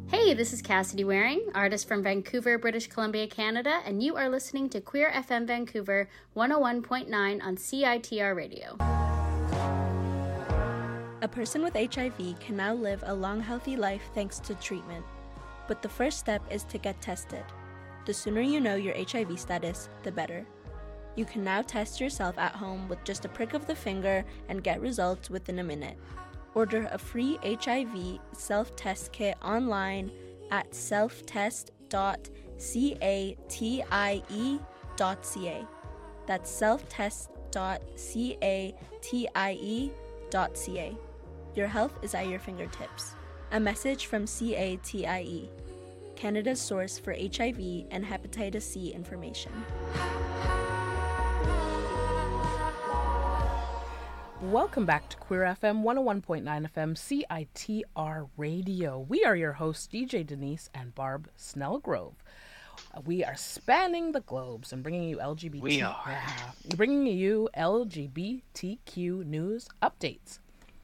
Hey, this is Cassidy Waring, artist from Vancouver, British Columbia, Canada, and you are listening to Queer FM Vancouver 101.9 on CITR Radio. A person with HIV can now live a long, healthy life thanks to treatment. But the first step is to get tested. The sooner you know your HIV status, the better. You can now test yourself at home with just a prick of the finger and get results within a minute. Order a free HIV self-test kit online at selftest.catie.ca. That's selftest.catie.ca. Your health is at your fingertips. A message from CATIE, Canada's source for HIV and hepatitis C information. Welcome back to Queer FM 101.9 FM CITR Radio. We are your hosts, DJ Denise and Barb Snellgrove. We are spanning the globes and bringing you bringing you LGBTQ news updates.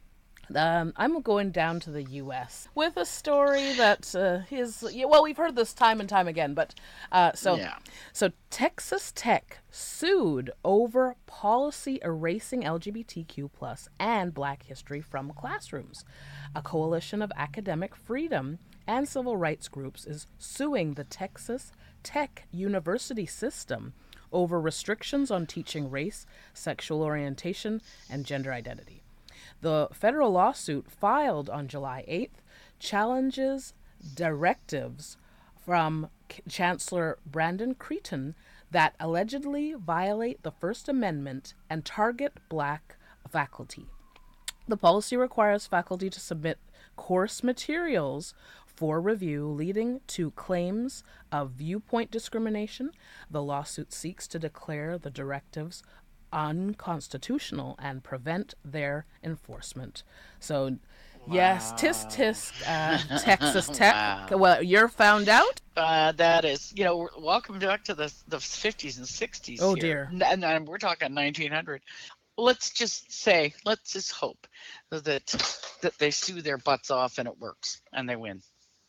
I'm going down to the U.S. with a story that we've heard this time and time again, but so Texas Tech sued over policy erasing LGBTQ+ and Black history from classrooms. A coalition of academic freedom and civil rights groups is suing the Texas Tech University system over restrictions on teaching race, sexual orientation, and gender identity. The federal lawsuit filed on July 8th challenges directives from Chancellor Brandon Creighton that allegedly violate the First Amendment and target Black faculty. The policy requires faculty to submit course materials for review, leading to claims of viewpoint discrimination. The lawsuit seeks to declare the directives unconstitutional and prevent their enforcement. So, yes, tisk tisk, Texas Tech. Wow. Well, you're found out? That is, welcome back to the 50s and 60s. Oh, here. dear. And we're talking 1900. Let's just hope that they sue their butts off and it works and they win.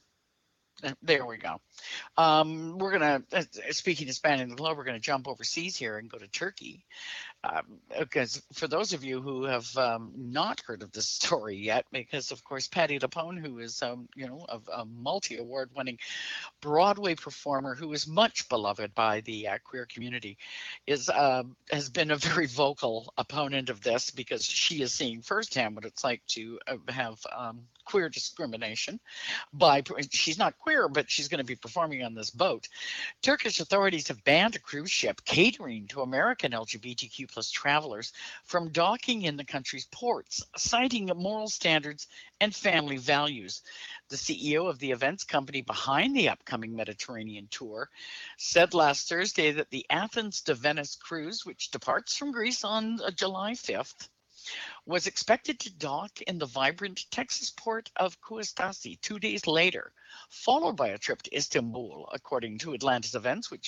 There we go. We're going to, speaking of spanning the globe, we're going to jump overseas here and go to Turkey. Because for those of you who have not heard of this story yet, because of course Patti LuPone, who is a multi-award winning Broadway performer who is much beloved by the queer community, has been a very vocal opponent of this because she is seeing firsthand what it's like to have queer discrimination. She's not queer, but she's going to be performing on this boat. Turkish authorities have banned a cruise ship catering to American LGBTQ+ travelers from docking in the country's ports, citing moral standards and family values. The CEO of the events company behind the upcoming Mediterranean tour said last Thursday that the Athens to Venice cruise, which departs from Greece on July 5th, was expected to dock in the vibrant Texas port of Kouastasi 2 days later, followed by a trip to Istanbul, according to Atlantis Events, which